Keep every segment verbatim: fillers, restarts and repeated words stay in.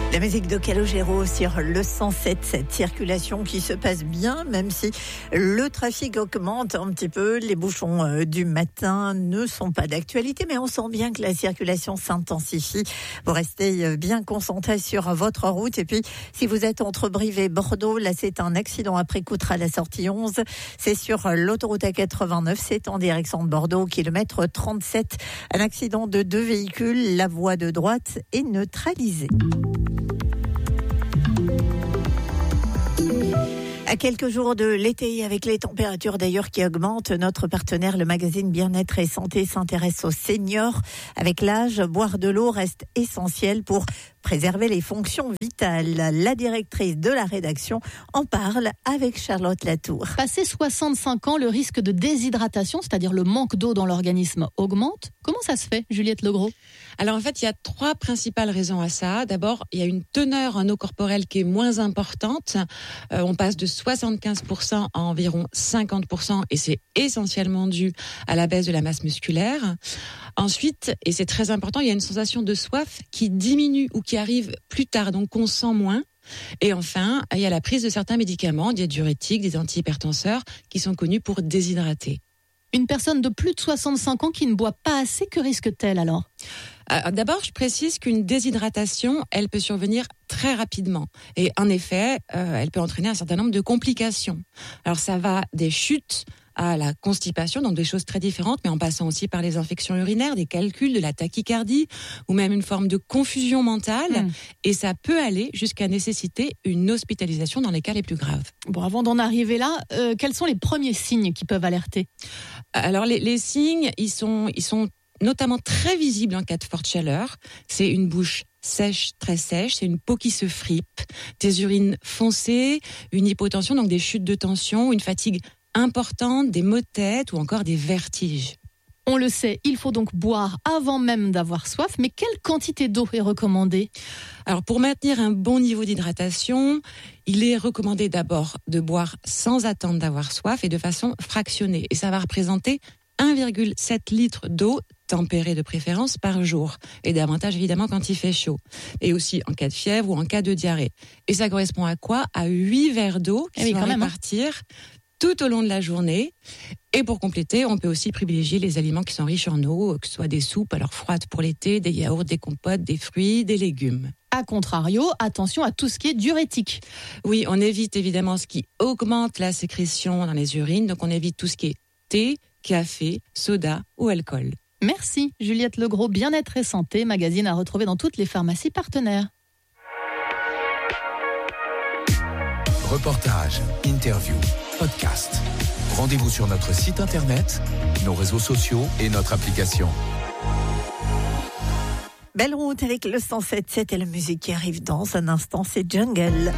La musique de Calogero sur le cent sept, cette circulation qui se passe bien, même si le trafic augmente un petit peu. Les bouchons du matin ne sont pas d'actualité, mais on sent bien que la circulation s'intensifie. Vous restez bien concentrés sur votre route. Et puis, si vous êtes entre Brive et Bordeaux, là, c'est un accident après Coutras à la sortie onze. C'est sur l'autoroute A quatre-vingt-neuf. C'est en direction de Bordeaux, kilomètre trente-sept. Un accident de deux véhicules. La voie de droite est neutralisée. À quelques jours de l'été, avec les températures d'ailleurs qui augmentent, notre partenaire, le magazine Bien-être et Santé, s'intéresse aux seniors. Avec l'âge, boire de l'eau reste essentiel pour préserver les fonctions vitales. La directrice de la rédaction en parle avec Charlotte Latour. Passé soixante-cinq ans, le risque de déshydratation, c'est-à-dire le manque d'eau dans l'organisme, augmente. Comment ça se fait, Juliette Legros ? Alors en fait, il y a trois principales raisons à ça. D'abord, il y a une teneur en eau corporelle qui est moins importante. Euh, on passe de soixante-quinze pour cent à environ cinquante pour cent et c'est essentiellement dû à la baisse de la masse musculaire. Ensuite, et c'est très important, il y a une sensation de soif qui diminue ou qui arrive plus tard, donc on sent moins. Et enfin, il y a la prise de certains médicaments, des diurétiques, des antihypertenseurs, qui sont connus pour déshydrater. Une personne de plus de soixante-cinq ans qui ne boit pas assez, que risque-t-elle alors ? Euh, d'abord, je précise qu'une déshydratation, elle peut survenir très rapidement. Et en effet, euh, elle peut entraîner un certain nombre de complications. Alors ça va des chutes à la constipation, donc des choses très différentes, mais en passant aussi par les infections urinaires, des calculs, de la tachycardie, ou même une forme de confusion mentale. Mmh. Et ça peut aller jusqu'à nécessiter une hospitalisation dans les cas les plus graves. Bon, avant d'en arriver là, euh, quels sont les premiers signes qui peuvent alerter ? Alors les, les signes, ils sont, ils sont notamment très visibles en cas de forte chaleur. C'est une bouche sèche, très sèche, c'est une peau qui se fripe, des urines foncées, une hypotension, donc des chutes de tension, une fatigue importante, des maux de tête ou encore des vertiges. On le sait, il faut donc boire avant même d'avoir soif, mais quelle quantité d'eau est recommandée ? Alors pour maintenir un bon niveau d'hydratation, il est recommandé d'abord de boire sans attendre d'avoir soif et de façon fractionnée. Et ça va représenter un virgule sept litres d'eau, tempérée de préférence, par jour. Et davantage évidemment quand il fait chaud. Et aussi en cas de fièvre ou en cas de diarrhée. Et ça correspond à quoi ? À huit verres d'eau qui oui, vont même, répartir hein. tout au long de la journée. Et pour compléter, on peut aussi privilégier les aliments qui sont riches en eau, que ce soit des soupes, alors froides pour l'été, des yaourts, des compotes, des fruits, des légumes. A contrario, attention à tout ce qui est diurétique. Oui, on évite évidemment ce qui augmente la sécrétion dans les urines, donc on évite tout ce qui est thé, café, soda ou alcool. Merci Juliette Legros, Bien-être et Santé, magazine à retrouver dans toutes les pharmacies partenaires. Reportages, interviews, podcasts. Rendez-vous sur notre site internet, nos réseaux sociaux et notre application. Belle route avec le cent sept sept et la musique qui arrive dans un instant, c'est Jungle.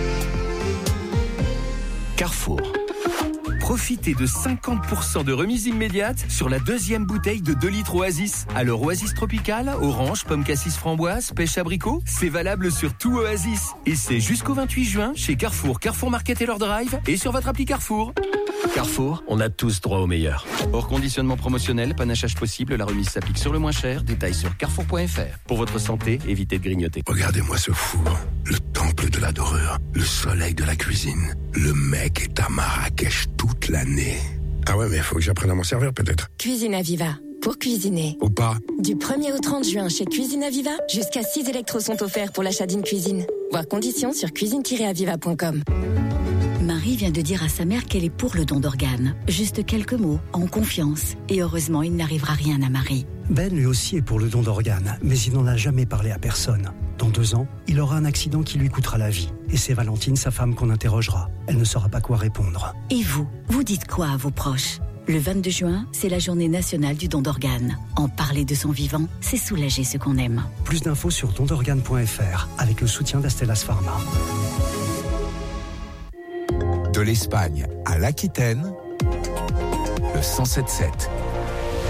Carrefour. Profitez de cinquante pour cent de remise immédiate sur la deuxième bouteille de deux litres Oasis. Alors Oasis Tropical, orange, pomme cassis framboise, pêche abricot, c'est valable sur tout Oasis. Et c'est jusqu'au vingt-huit juin chez Carrefour, Carrefour Market et leur drive et sur votre appli Carrefour. Carrefour, on a tous droit au meilleur. Hors conditionnement promotionnel, panachage possible, la remise s'applique sur le moins cher. Détails sur carrefour point f r. Pour votre santé, évitez de grignoter. Regardez-moi ce four, le temple de la dorure, le soleil de la cuisine. Le mec est à Marrakech toute l'année. Ah ouais, mais il faut que j'apprenne à m'en servir peut-être. Cuisine Aviva, pour cuisiner. Ou pas. Du premier au trente juin chez Cuisine Aviva, jusqu'à six électros sont offerts pour l'achat d'une cuisine. Voir conditions sur cuisine tiret aviva point com. Marie vient de dire à sa mère qu'elle est pour le don d'organes. Juste quelques mots, en confiance. Et heureusement, il n'arrivera rien à Marie. Ben, lui aussi, est pour le don d'organes, mais il n'en a jamais parlé à personne. Dans deux ans, il aura un accident qui lui coûtera la vie. Et c'est Valentine, sa femme, qu'on interrogera. Elle ne saura pas quoi répondre. Et vous, vous dites quoi à vos proches ? Le vingt-deux juin, c'est la journée nationale du don d'organes. En parler de son vivant, c'est soulager ce qu'on aime. Plus d'infos sur don d'organes point f r, avec le soutien d'Astellas Pharma. De l'Espagne à l'Aquitaine, le cent sept sept.